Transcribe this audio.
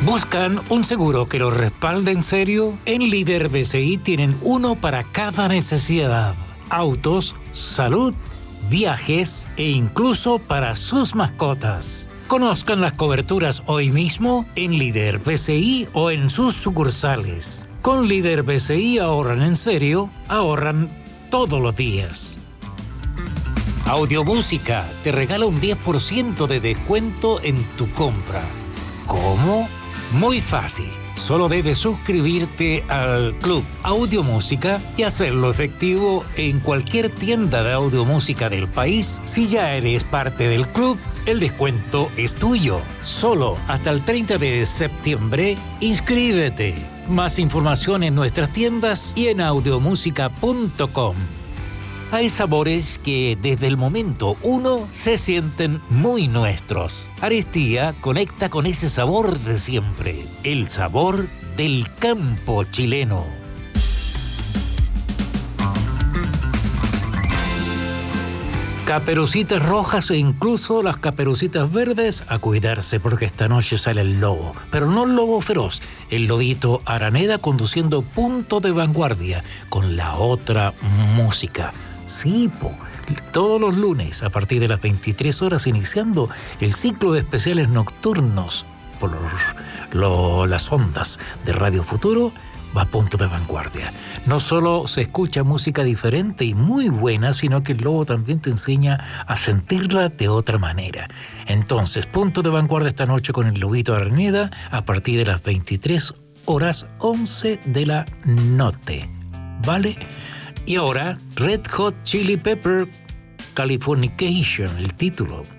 ¿Buscan un seguro que los respalde en serio? En Líder BCI tienen uno para cada necesidad. Autos, salud, viajes e incluso para sus mascotas. Conozcan las coberturas hoy mismo en Líder BCI o en sus sucursales. Con Líder BCI ahorran en serio, ahorran todos los días. Audiomúsica te regala un 10% de descuento en tu compra. ¿Cómo? Muy fácil. Solo debes suscribirte al Club Audiomúsica y hacerlo efectivo en cualquier tienda de audiomúsica del país. Si ya eres parte del club, el descuento es tuyo. Solo hasta el 30 de septiembre, inscríbete. Más información en nuestras tiendas y en audiomusica.com. Hay sabores que desde el momento uno se sienten muy nuestros. Aristía conecta con ese sabor de siempre, el sabor del campo chileno. Caperucitas rojas e incluso las caperucitas verdes, a cuidarse porque esta noche sale el lobo. Pero no el lobo feroz, el lobito Araneda conduciendo Punto de Vanguardia con la otra música. Sí, todos los lunes a partir de las 23 horas iniciando el ciclo de especiales nocturnos por las ondas de Radio Futuro, va a Punto de Vanguardia. No solo se escucha música diferente y muy buena, sino que el lobo también te enseña a sentirla de otra manera. Entonces, Punto de Vanguardia esta noche con el lobito Araneda a partir de las 23 horas 11 de la noche. ¿Vale? Y ahora, Red Hot Chili Pepper, Californication, el título.